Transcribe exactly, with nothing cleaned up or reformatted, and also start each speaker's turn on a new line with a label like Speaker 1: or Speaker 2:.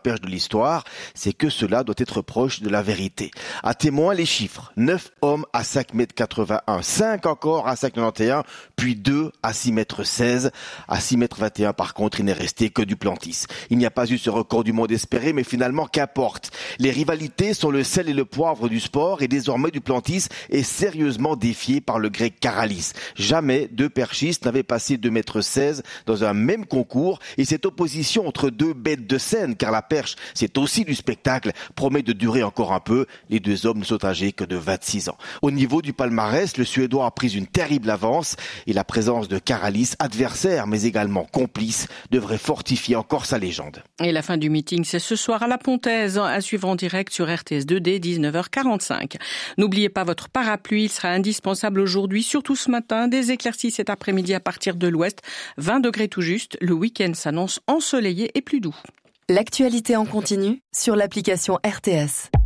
Speaker 1: perche de l'histoire, c'est que cela doit être proche de la vérité. À témoin, les chiffres. neuf hommes à cinq mètres quatre-vingt-un, cinq encore à cinq mètres quatre-vingt-onze, puis deux à six mètres seize. À six mètres vingt et un, par contre, il n'est resté que Duplantis. Il n'y a pas eu ce record du monde espéré, mais finalement, qu'importe. Les rivalités sont le sel et le poivre du sport et désormais Duplantis est sérieusement défié par le grec Karalis. Jamais deux perchistes n'avaient passé deux mètres seize dans un même concours et cette opposition entre deux bêtes de scène, car la perche c'est aussi du spectacle, promet de durer encore un peu. Les deux hommes ne sont âgés que de vingt-six ans. Au niveau du palmarès, le Suédois a pris une terrible avance et la présence de Karalis, adversaire mais également complice, devrait fortifier encore sa légende.
Speaker 2: Et la fin du meeting, c'est ce soir à la Pontaise, à suivre en direct sur R T S deux dès dix-neuf heures quarante-cinq. N'oubliez pas votre parapluie, il sera indispensable aujourd'hui, surtout ce matin. Des éclaircies cet après-midi à partir de l'ouest, vingt degrés tout juste. Le week-end s'annonce ensoleillé et plus doux.
Speaker 3: L'actualité en continu sur l'application R T S.